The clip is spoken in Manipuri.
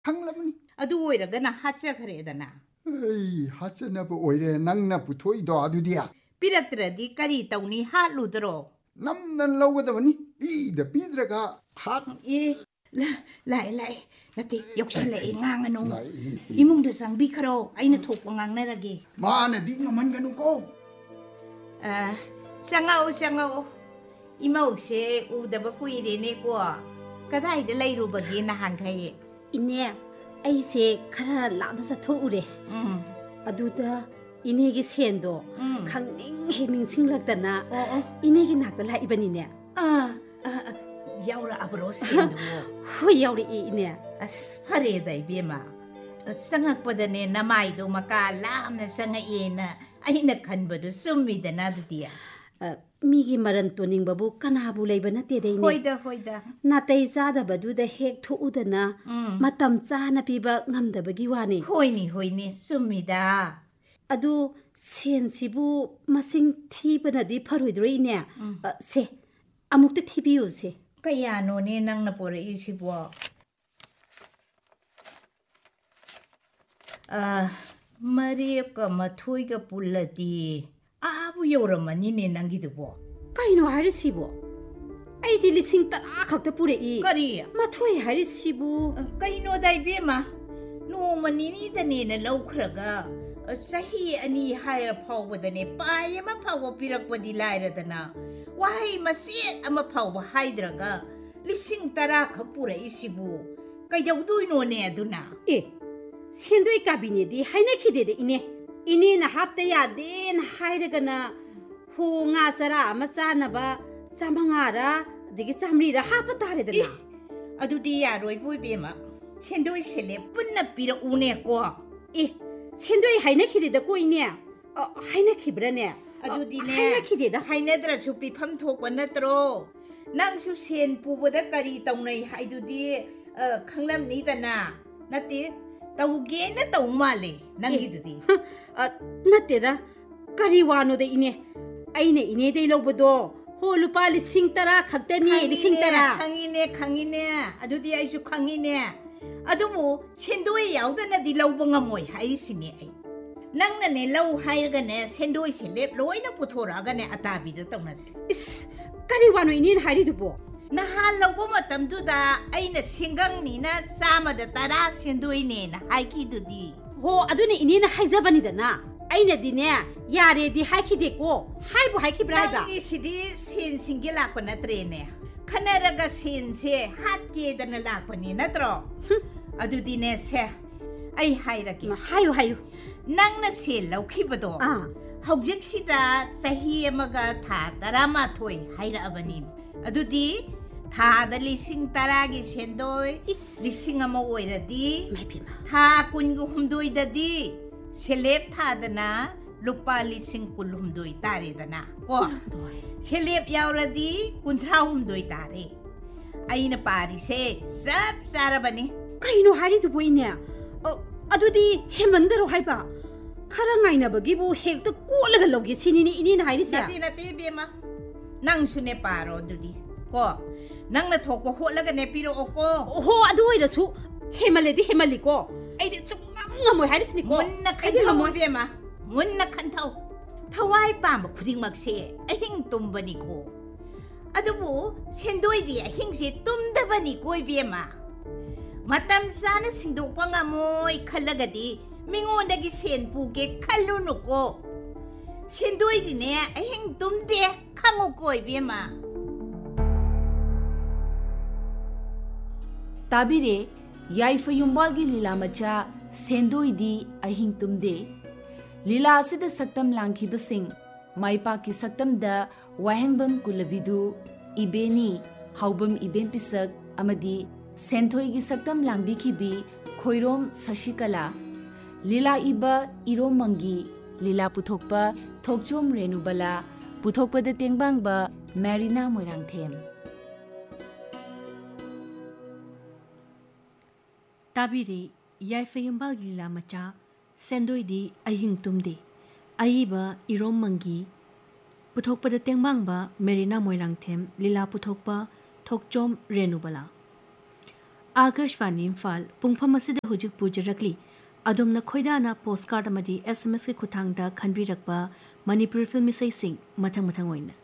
ꯈꯪꯂꯕꯅꯤ ꯑꯗꯨ ꯑꯣꯏꯔꯒꯅ ꯍꯥꯠꯆꯈ꯭ꯔꯦꯗꯅ ꯍꯥꯠꯆꯅꯕ ꯑꯣꯏꯔꯦ ꯅꯪꯅ ꯄꯨꯊꯣꯛꯏꯗꯣ ꯑꯗꯨꯗꯤ ꯄꯤꯔꯛꯇ꯭ꯔꯗꯤ ꯀꯔꯤ ꯇꯧꯅꯤ ꯍꯥꯠꯂꯨꯗ꯭ꯔꯣ ꯅꯝꯗꯅ ꯂꯧꯒꯗꯕꯅꯤ ꯄꯤꯗ꯭ꯔꯒ ꯍꯥꯠ ꯂꯥꯛꯑꯦ ꯅꯠꯇꯦ ꯌꯧꯁꯤꯜꯂꯛꯑꯦ ꯉꯥꯡꯉꯅꯨ ꯂꯥꯛꯏꯅꯦ 이몽ꯗ ꯆꯪꯕꯤꯈ꯭ꯔꯣ ꯑꯩꯅ ꯊꯣꯛꯄ ꯉꯥꯡꯅꯔꯒꯦ ꯃꯥꯅꯗꯤ ꯉꯝꯍꯟꯒꯅꯨꯀꯣ ꯆꯪꯉꯛꯑꯣ 이모ꯛꯁꯦ 우ꯗꯕ ꯀꯨꯏꯔꯦꯅꯦꯀꯣ ꯀꯗꯥꯏꯗ ꯂꯩꯔꯨꯕꯒꯦ ꯅꯍꯥꯟꯈꯩ 이네 ꯑꯩꯁꯦ ꯈꯔ ꯂꯥꯞꯅ ꯆꯠꯊꯣꯛꯎꯔꯦ ꯑꯗꯨꯗ 이네ꯒꯤ ꯁꯦꯟꯗꯣ ꯈꯪꯅꯤꯡ ꯍꯦꯛ ꯅꯤꯡꯁꯤꯡꯂꯛꯇꯅ 이네ꯒꯤ ꯅꯥꯛꯇ ꯂꯥꯛꯏꯕꯅꯤꯅꯦ ꯌꯥꯎꯔꯛꯑꯕ꯭ꯔꯣ ꯁꯦꯟꯗꯨꯕꯣ ꯍꯣꯏ ꯌꯥꯎꯔꯛꯏ 이네 ꯑꯁ ꯐꯔꯦꯗ 이ꯕꯦꯝꯃ ꯆꯪꯉꯛꯄꯗꯅꯦ ꯅꯃꯥꯏꯗꯣ ꯃꯀꯥ ꯂꯥꯝꯅ ꯆꯪꯉꯛꯑꯦꯅ ꯑꯩꯅ ꯈꯟꯕꯗꯣ ꯆꯨꯝꯃꯤꯗꯅ ꯑꯗꯨꯗꯤ ꯃꯤꯒꯤ ꯃꯔꯟ ꯇꯣꯅꯤꯡꯕꯕꯨ ꯀꯅꯥꯕꯨ ꯂꯩꯕ ꯅꯠꯇꯦꯗ 이네 ꯍꯣꯏꯗ ꯅꯥꯇꯩ ꯆꯥꯗꯕꯗꯨꯗ ꯍꯦꯛ ꯊꯣꯛꯎꯗꯅ ꯃꯇꯝ ꯆꯥꯅ ꯄꯤꯕ ꯉꯝꯗꯕꯒꯤ ꯋꯥꯅꯤ ꯍꯣꯏꯅꯦ ꯆꯨꯝꯃꯤꯗ ꯑꯗꯨ ꯁꯦꯟꯁꯤꯕꯨ ꯃꯁꯤꯡ ꯊꯤꯕꯅꯗꯤ ꯐꯔꯣꯏꯗ꯭ꯔꯣ 이네 ꯁꯦ ꯑꯃꯨꯛꯇ ꯊꯤꯕꯤꯌꯨꯁꯦ ꯀꯌꯥꯅꯣꯅꯦ ꯅꯪꯅ ꯄꯣꯔꯛꯏꯁꯤꯕꯣ ꯃꯔꯦꯞꯀ ꯃꯊꯣꯏꯒ ꯄꯨꯜꯂꯗꯤ 아부 여러만이네 남기두고 ꯀꯩꯅꯣ ꯍꯥꯏꯔꯤꯁꯤꯕꯣ ꯑꯩꯗꯤ 10,000 ꯈꯛꯇ ꯄꯨꯔꯛꯏ ꯀꯔꯤ ꯃꯊꯣꯏ ꯍꯥꯏꯔꯤꯁꯤꯕꯨ ꯀꯩꯅꯣꯗ 이ꯕꯦꯝꯃ ꯅꯣꯡꯃ ꯅꯤꯅꯤꯗꯅꯦꯅ ꯂꯧꯈ꯭ꯔꯒ ꯆꯍꯤ 2 ꯍꯥꯏꯔ ꯐꯥꯎꯕꯗꯅꯦ ꯄꯥꯏ ꯑꯃ ꯐꯥꯎꯕ ꯄꯤꯔꯛꯄꯗꯤ ꯂꯥꯏꯔꯗꯅ ꯋꯥꯍꯩ ꯃꯆꯦꯠ ꯑꯃ ꯐꯥꯎꯕ ꯍꯥꯏꯗ꯭ꯔꯒ 10,000 ꯈꯛ ꯄꯨꯔꯛꯏꯁꯤꯕꯨ ꯀꯩꯗꯧꯗꯣꯏꯅꯣꯅꯦ ꯑꯗꯨꯅ ꯁꯦꯟꯗꯣꯏ ꯀꯥꯕꯤꯅꯦꯗꯤ ꯍꯥꯏꯅꯈꯤꯗꯦꯗ 이네나 ꯍꯥꯞꯇ ꯌꯥꯗꯦꯅ ꯍꯥꯏꯔꯒꯅ ꯍꯣ ꯉꯥ ꯆꯔꯥ ꯑꯃ ꯆꯥꯅꯕ 500ꯔ ꯑꯗꯒꯤ 100ꯔ ꯍꯥꯞꯄ ꯇꯥꯔꯦꯗꯅ ꯑꯗꯨꯗꯤ ꯌꯥꯔꯣꯏꯕꯨ ꯏꯕꯦꯝꯃ ꯁꯦꯟꯗꯣꯏ ꯁꯦꯂꯦ ꯄꯨꯟꯅ ꯄꯤꯔꯛꯎꯅꯦꯀꯣ ꯁꯦꯟꯗꯣꯏ ꯍꯥꯏꯅꯈꯤꯗꯦꯗꯀꯣ 이네 하이나키브라네 ꯑꯗꯨꯗꯤꯅꯦ 하이나키데다 하이나드라ꯁꯨ ꯄꯤꯐꯝ ꯊꯣꯛꯄ ꯅꯠꯇ꯭ꯔꯣ ꯅꯪꯁꯨ ꯁꯦꯟ ꯄꯨꯕꯗ ꯀꯔꯤ ꯇꯧꯅꯩ ꯍꯥꯏꯗꯨꯗꯤ ꯈꯪꯂꯝꯅꯤꯗꯅ ꯅꯠꯇꯦ ꯇꯧꯒꯦꯅ ꯇꯧ ꯃꯥꯜꯂꯦ ꯅꯪꯒꯤꯗꯨꯗꯤ ꯅꯠꯇꯦꯗ ꯀꯔꯤ ꯋꯥꯅꯣꯗ 이네 ꯑꯩꯅ 이네ꯗꯩ ꯂꯧꯕꯗꯣ ꯍꯣ ꯂꯨꯄꯥ 10,000 ꯈꯛꯇꯅꯤ 10,000 ꯈꯪꯉꯤꯅꯦ ꯑꯗꯨꯗꯤ ꯑꯩꯁꯨ ꯈꯪꯉꯤꯅꯦ ꯑꯗꯨꯕꯨ ꯁꯦꯟꯗꯣꯏ ꯌꯥꯎꯗꯅꯗꯤ ꯂꯧꯕ ꯉꯝꯃꯣꯏ ꯍꯥꯏꯔꯤꯁꯤꯅꯦ ꯑꯩ ꯅꯪꯅꯅꯦ ꯂꯧ ꯍꯥꯏꯔꯒꯅꯦ ꯁꯦꯟꯗꯣꯏ ꯁꯦꯂꯦꯞ ꯂꯣꯏꯅ ꯄꯨꯊꯣꯔꯛꯑꯒꯅꯦ ꯑꯇꯥꯕꯤꯗ ꯇꯧꯅꯁꯤ 이스ꯀꯔꯤ ꯋꯥꯅꯣ 이네ꯅ 하리두보 ꯅꯍꯥꯟ ꯂꯧꯕ ꯃꯇꯝꯗꯨꯗ ꯑꯩꯅ ꯁꯦꯡꯒꯪꯅꯤꯅ 110 ꯁꯦꯟꯗꯣꯏꯅꯦꯅ ꯍꯥꯏꯈꯤꯗꯨꯗꯤ ꯍꯣ ꯑꯗꯨꯅ 이네나 하이자바니다나 ꯑꯩꯅꯗꯤꯅꯦ ꯌꯥꯔꯦꯗꯤ ꯍꯥꯏꯈꯤꯗꯦꯀꯣ ꯍꯥꯏꯕꯨ ꯍꯥꯏꯈꯤꯕ꯭ꯔꯥ ꯍꯥꯏꯕ ꯅꯪꯒꯤꯁꯤꯗꯤ ꯁꯦꯟꯁꯤꯡꯒꯤ ꯂꯥꯛꯄ ꯅꯠꯇ꯭ꯔꯦꯅꯦ ꯈꯟꯅꯔꯒ ꯁꯦꯟꯁꯦ ꯍꯥꯠꯀꯦꯗꯅ ꯂꯥꯛꯄꯅꯤ ꯅꯠꯇ꯭ꯔꯣ ꯑꯗꯨꯗꯤꯅꯦ ꯁꯦ ꯑꯩ ꯍꯥꯏꯔꯒꯦ 하유 ꯅꯪꯅ ꯁꯦꯟ ꯂꯧꯈꯤꯕꯗꯣ ꯍꯧꯖꯤꯛꯁꯤꯗ ꯆꯍꯤ ꯑꯃꯒ ꯊꯥ 11 ꯍꯥꯏꯔꯛꯑꯕꯅꯤ ꯑꯗꯨꯗꯤ ꯊꯥꯗ 10,000ꯒꯤ ꯁꯦꯟꯗꯣꯏ 1,000 ꯑꯣꯏꯔꯗꯤ ꯊꯥ 18ꯗꯗꯤ ꯁꯦꯂꯦꯞ ꯊꯥꯗꯅ ꯂꯨꯄꯥ 18,000 ꯇꯥꯔꯦꯗꯅ ꯀꯣ ꯁꯦꯂꯦꯞ ꯌꯥꯎꯔꯗꯤ 38 ꯇꯥꯔꯦ ꯑꯩꯅ ꯄꯥꯔꯤꯁꯦ ꯆꯞ ꯆꯥꯔꯕꯅꯤ ꯀꯩꯅꯣ ꯍꯥꯏꯔꯤꯗꯨꯕꯨ 이네 ꯑꯗꯨꯗꯤ ꯍꯦꯃꯟꯗꯔꯣ ꯍꯥꯏꯕ ꯈꯔ ꯉꯥꯏꯅꯕꯒꯤꯕꯨ ꯍꯦꯛꯇ ꯀꯣꯠꯂꯒ ꯂꯧꯒꯦ ꯁꯤꯅꯤꯅꯦ 이네나 하이리세 ꯅꯠꯇꯦ ꯏꯕꯦꯝꯃ ꯅꯪꯁꯨꯅꯦ ꯄꯥꯔꯣ ꯑꯗꯨꯗꯤ ꯀꯣ ꯅꯪꯅ ꯊꯣꯛꯄ ꯍꯣꯠꯂꯒꯅꯦ ꯄꯤꯔꯛꯑꯣꯀꯣ ꯍꯣ ꯑꯗꯨ ꯑꯣꯏꯔꯁꯨ ꯍꯦꯃꯜꯂꯦꯗꯤ ꯍꯦꯃꯜꯂꯤꯀꯣ ꯑꯩꯗꯤ ꯁꯨꯡꯉꯝ ꯉꯝꯃꯣꯏ ꯍꯥꯏꯔꯤꯁꯤꯅꯤꯀꯣ ꯃꯨꯟꯅ ꯈꯟꯊꯧ ꯏꯕꯦꯝꯃ ꯃꯨꯟꯅ ꯈꯟꯊꯧ ꯊꯋꯥꯏ ꯄꯥꯝꯕ ꯈꯨꯗꯤꯡꯃꯛꯁꯦ ꯑꯍꯤꯡ ꯇꯨꯝꯕꯅꯤꯀꯣ ꯑꯗꯨꯕꯨ ꯁꯦꯟꯗꯣꯏꯗꯤ ꯑꯍꯤꯡꯁꯦ ꯇꯨꯝꯗꯕꯅꯤꯀꯣ ꯏꯕꯦꯝꯃ ꯃꯇꯝ ꯆꯥꯅ ꯁꯤꯡꯗꯣꯛꯄ ꯉꯝꯃꯣꯏ ꯈꯜꯂꯒꯗꯤ ꯃꯤꯉꯣꯟꯗꯒꯤ ꯁꯦꯟ ꯄꯨꯒꯦ ꯈꯜꯂꯨꯅꯨꯀꯣ ꯁꯦꯟꯗꯣꯏꯗꯤꯅꯦ ꯑꯍꯤꯡ ꯇꯨꯝꯗꯦ ꯈꯪꯉꯨꯀꯣ ꯏꯕꯦꯝꯃ ताबिरे याइफयुम्बालगी लीला मचा सेंदोइदी अहिंग तुमदे लीला असिद सक्तम लांखिबसिंग माइपा की सक्तम दा वाहेंबम कुलबिदु इबेनी हाउबम इबेन पिसक अमदी सेंथोइगी सक्तम लांगबिखिबी खोइरोम शशिकला लीला इबा इरोम मंगी लीला पुथोकपा थोकचोम रेनुबला पुथोकपदा तेंगबांगबा मैरिना मोइरांगथेम ताबिरी याइफयुम्बाल लीला मचा सेंदोइदी अहिंग तुमदे अइबा इरोम मंगी पुथोकपदा तेंगबांगबा मेरिना मोइरांगथेम लीला पुथोकपा थोकचोम रेनुबला आकाशवाणी इम्फाल पुंगफम असिदा हुजिक पुजरकली अदुमना खोइदाना पोस्टकार्ड अमदी SMS के खुथांगदा खनबिरकबा मणिपुर फिल्म इसैसिंग मथंग मथंग ओइना